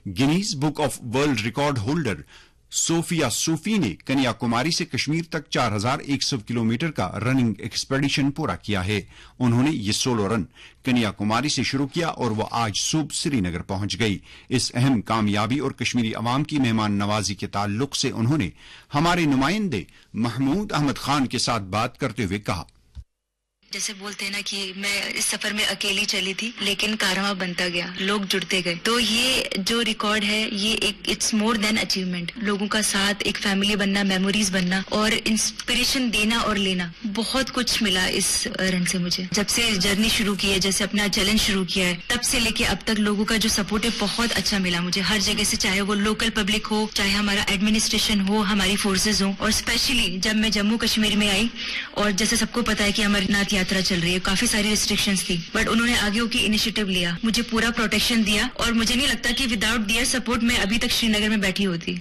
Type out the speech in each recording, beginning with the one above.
Guinness book of world record holder Sophia सूफी ने कन्याकुमारी से कश्मीर तक 4100 किलोमीटर का रनिंग एक्सपेडिशन पूरा किया है। उन्होंने ये सोलो रन कन्याकुमारी से शुरू किया और वह आज सुबह श्रीनगर पहुंच गई। इस अहम कामयाबी और कश्मीरी अवाम की मेहमान नवाजी के ताल्लुक से उन्होंने हमारे नुमाइंदे महमूद अहमद खान के साथ बात करते हुए कहा, जैसे बोलते हैं ना कि मैं इस सफर में अकेली चली थी, लेकिन कारवां बनता गया, लोग जुड़ते गए। तो ये जो रिकॉर्ड है, ये एक इट्स मोर देन अचीवमेंट। लोगों का साथ, एक फैमिली बनना, मेमोरीज बनना और इंस्पिरेशन देना और लेना, बहुत कुछ मिला इस रन से मुझे। जब से जर्नी शुरू की है, जैसे अपना चैलेंज शुरू किया है, तब से लेके अब तक लोगों का जो सपोर्ट है बहुत अच्छा मिला मुझे, हर जगह से, चाहे वो लोकल पब्लिक हो, चाहे हमारा एडमिनिस्ट्रेशन हो, हमारी फोर्सेज हो। और स्पेशली जब मैं जम्मू कश्मीर में आई, और जैसे सबको पता है कि अमरनाथ यात्रा चल रही है, काफी सारी रिस्ट्रिक्शंस थी, बट उन्होंने आगे होकर इनिशिएटिव लिया, मुझे पूरा प्रोटेक्शन दिया, और मुझे नहीं लगता कि विदाउट दियर सपोर्ट मैं अभी तक श्रीनगर में बैठी होती।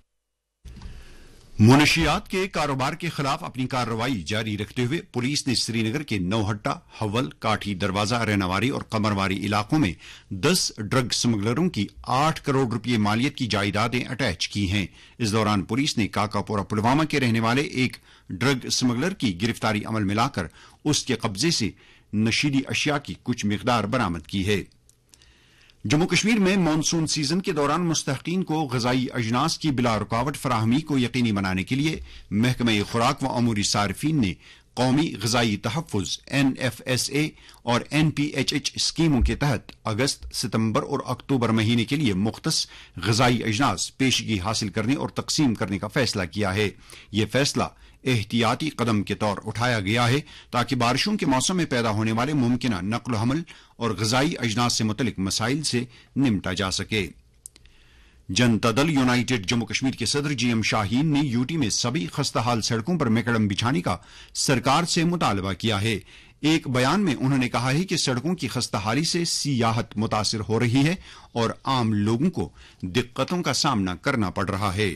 मुनशियात के कारोबार के खिलाफ अपनी कार्रवाई जारी रखते हुए पुलिस ने श्रीनगर के नौहट्टा, हवल, काठी दरवाजा, रेनावारी और कमरवारी इलाकों में 10 ड्रग स्मगलरों की 8 करोड़ रुपये मालियत की जायदादें अटैच की हैं। इस दौरान पुलिस ने काकापुरा पुलवामा के रहने वाले एक ड्रग स्मगलर की गिरफ्तारी अमल में लाकर उसके कब्जे से नशीली अशिया की कुछ मिकदार बरामद की है। जम्मू कश्मीर में मानसून सीजन के दौरान मुस्तहकीन को ग़िज़ाई अजनास की बिला रुकावट फराहमी को यकीनी बनाने के लिए महकमे खुराक व अमूरी सार्फिन ने कौमी ग़िज़ाई तहफ़्फ़ुज़ NFSA और NPHH स्कीमों के तहत अगस्त, सितंबर और अक्टूबर महीने के लिए मुख्तस ग़िज़ाई अजनास पेशगी हासिल करने और तकसीम करने का फैसला किया है। यह फैसला एहतियाती कदम के तौर उठाया गया है ताकि बारिशों के मौसम में पैदा होने वाले मुमकिना नक्ल हमल और ग़िज़ाई अजनास से मुतलिक मसाइल से निमटा जा सके। जनता दल यूनाइटेड जम्मू कश्मीर के सदर GM शाहीन ने यूटी में सभी खस्ताहाल सड़कों पर मैकड़म बिछाने का सरकार से मुतालबा किया है। एक बयान में उन्होंने कहा है कि सड़कों की खस्ताहाली से सियाहत मुतासिर हो रही है और आम लोगों को दिक्कतों का सामना करना पड़ रहा है।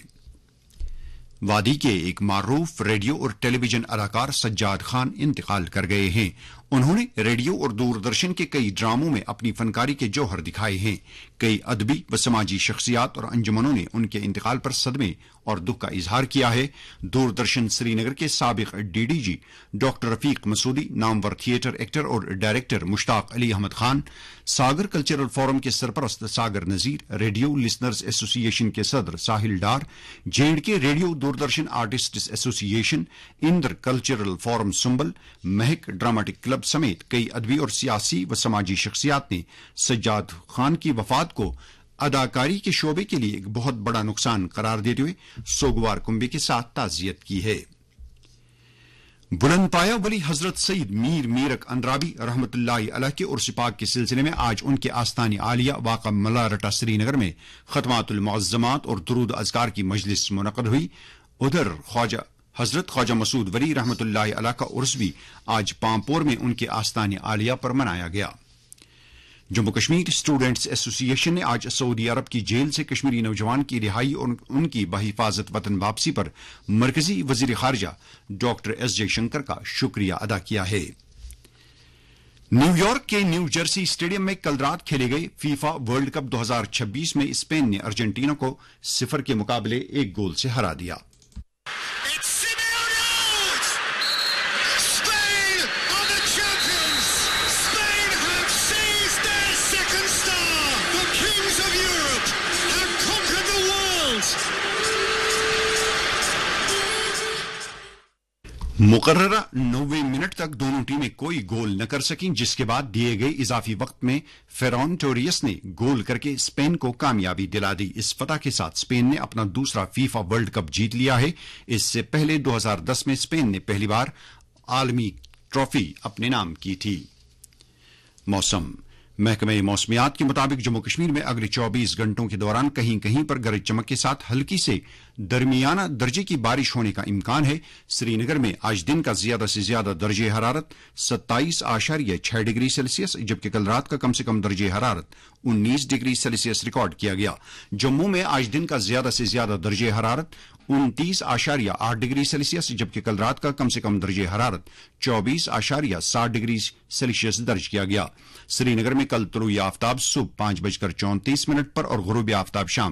वादी के एक मारूफ रेडियो और टेलीविजन अदाकार सज्जाद खान इंतकाल कर गए हैं। उन्होंने रेडियो और दूरदर्शन के कई ड्रामों में अपनी फनकारी के जौहर दिखाए हैं। कई अदबी व समाजी शख्सियात और अंजुमनों ने उनके इंतकाल पर सदमे और दुख का इजहार किया है। दूरदर्शन श्रीनगर के साबिक DDG doctor Rafiq Masoodi, Namvar theatre actor और डायरेक्टर मुश्ताक अली अहमद खान, सागर कल्चरल फोरम के सरपरस्त सागर नजीर, रेडियो लिसनर्स एसोसिएशन के सदर साहिल डार, JNK radio Doordarshan artists association, Indra cultural forum Sumbal, महक ड्रामेटिक क्लब समेत कई अदबी और सियासी व समाजी शख्सियात ने सज्जाद खान की वफात को अदाकारी के शोबे के लिए एक बहुत बड़ा नुकसान करार देते हुए सोगवार कुंबे के साथ ताज़ियत की है। बुलंदपाया वली हजरत सईद मीर मीरक अंद्राबी रहमतुल्लाहि अलैह के उर्स पाक के सिलसिले में आज उनके आस्तानी आलिया वाक़ा मलारटा श्रीनगर में खतमातुल मुअज़्ज़मात और दुरूद अज़कार की मजलिस मुनक़द हुई। उधर हजरत ख्वाजा मसूद वली रहमतुल्लाहि अलैह का उर्स भी आज पांपोर में उनके आस्तानी आलिया पर मनाया गया। जम्मू कश्मीर स्टूडेंट्स एसोसिएशन ने आज सऊदी अरब की जेल से कश्मीरी नौजवान की रिहाई और उनकी बहिफाजत वतन वापसी पर मरकजी वजीर खारजा डॉक्टर S जयशंकर का शुक्रिया अदा किया है। न्यूयॉर्क के न्यू जर्सी स्टेडियम में कल रात खेले गए फीफा वर्ल्ड कप 2026 में स्पेन ने अर्जेंटीना को 0 के मुकाबले 1 गोल से हरा दिया। मुकर्ररा 90 मिनट तक दोनों टीमें कोई गोल न कर सकीं, जिसके बाद दिए गए इजाफी वक्त में फेरॉन टोरियस ने गोल करके स्पेन को कामयाबी दिला दी। इस फतह के साथ स्पेन ने अपना दूसरा फीफा वर्ल्ड कप जीत लिया है। इससे पहले 2010 में स्पेन ने पहली बार आलमी ट्रॉफी अपने नाम की थी। मौसम महकमे मौसमियात के मुताबिक जम्मू कश्मीर में अगले 24 घंटों के दौरान कहीं कहीं पर गरज चमक के साथ हल्की से दरमियाना दर्जे की बारिश होने का इम्कान है। श्रीनगर में आज दिन का ज्यादा से ज्यादा दर्जे हरारत 27.6 डिग्री सेल्सियस, जबकि कल रात का कम से कम दर्जे हरारत 19 डिग्री सेल्सियस रिकॉर्ड किया गया। जम्मू में आज दिन का ज्यादा से ज्यादा दर्जे हरारत 29.8 डिग्री सेल्सियस, जबकि कल रात का कम से कम दर्जे हरारत 24.7 डिग्री सेल्सियस दर्ज किया गया। श्रीनगर में कल तुलूई आफ्ताब सुबह 5:34 पर और गुरूब आफ्ताब शाम